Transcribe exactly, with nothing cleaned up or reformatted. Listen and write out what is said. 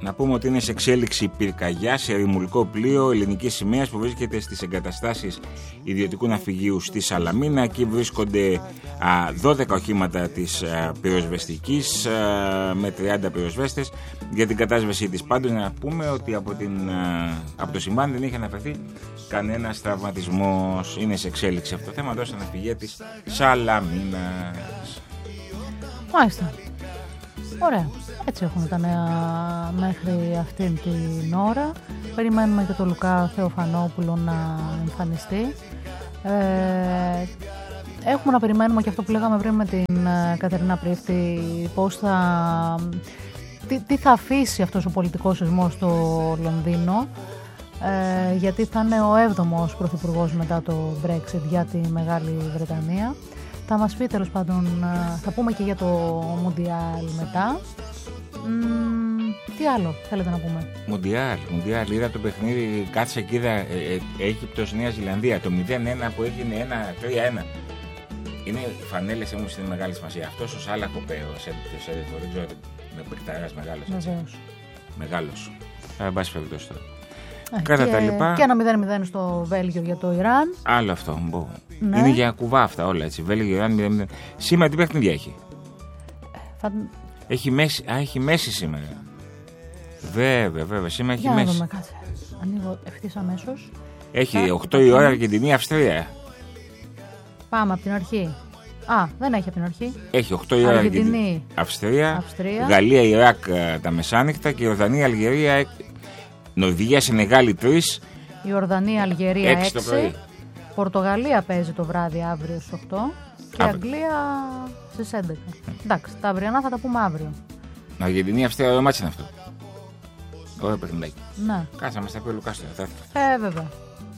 Να πούμε ότι είναι σε εξέλιξη πυρκαγιά σε ερημουλικό πλοίο ελληνικής σημαίας που βρίσκεται στις εγκαταστάσεις ιδιωτικού ναυπηγείου στη Σαλαμίνα. Εκεί βρίσκονται α, δώδεκα οχήματα της α, πυροσβεστικής α, με τριάντα πυροσβέστες για την κατάσβεσή της. Πάντως να πούμε ότι από, την, α, από το συμβάν δεν είχε αναφερθεί κανένας τραυματισμός. Είναι σε εξέλιξη αυτό το θέμα εδώ στα ναυπηγεία της Σαλαμίνας. Μάλιστα. Ωραία. Έτσι έχουν τα νέα μέχρι αυτήν την ώρα. Περιμένουμε και τον Λουκά Θεοφανόπουλο να εμφανιστεί. Ε, έχουμε να περιμένουμε και αυτό που λέγαμε πριν με την Κατερίνα Πρίφτη, πώς θα, τι, τι θα αφήσει αυτός ο πολιτικός σεισμός στο Λονδίνο, ε, γιατί θα είναι ο έβδομος πρωθυπουργός μετά το Brexit για τη Μεγάλη Βρετανία. Θα μας πει τέλος πάντων, θα πούμε και για το Μουντιάλ μετά. Mm, τι άλλο θέλετε να πούμε? Μουντιάλ, Μουντιάλ, είδα το παιχνίδι, κάτσε και είδα ε, ε, Αίγυπτος Νέα Ζηλανδία, το μηδέν ένα που έγινε ένα τρία ένα. Είναι φανέλες όμως, είναι μεγάλη σημασία. Αυτός ο Σάλαχο ο Σέντεφο, δεν ξέρω, με παικταράς μεγάλος. Βεβαίως. Μεγάλος. Θα πάση περιπτώσει τώρα. Ε, Κατά και, τα λοιπά. Και ένα μηδέν μηδέν στο Βέλγιο για το Ιράν. Άλλο αυτό. Μπο. Ναι. Είναι για κουβά αυτά όλα έτσι. Βέλγιο, Ιράν μηδέν μηδέν. Σήμερα τι παιχνίδια έχει? Θα... Έχει μέση, α, έχει μέση σήμερα. Βέβαια, βέβαια. Σήμερα έχει για μέση. Να δούμε, κάτσε. Ανοίγω ευθύς αμέσως. Έχει οκτώ η ώρα Αργεντινή, Αυστρία. Πάμε από την αρχή. Α, δεν έχει από την αρχή. Έχει οκτώ η ώρα Αργεντινή, Αυστρία, Αυστρία. Γαλλία, Ιράκ τα μεσάνυχτα και Ιορδανία, Αλγερία, Νορβηγία, Σενεγάλη τρία. Ιορδανία, Αλγερία έξι το πρωί. Πορτογαλία παίζει το βράδυ αύριο στις οκτώ και Α, Αγγλία στις έντεκα. Εντάξει, τα αυριανά θα τα πούμε αύριο. Αργεντινή, Αυστρία, ωραίο μάτσι είναι αυτό. Ωραίο παιχνιδάκι. Ναι. Κάτσε να μας τα πει ο Λουκάς τώρα. Ε, βέβαια.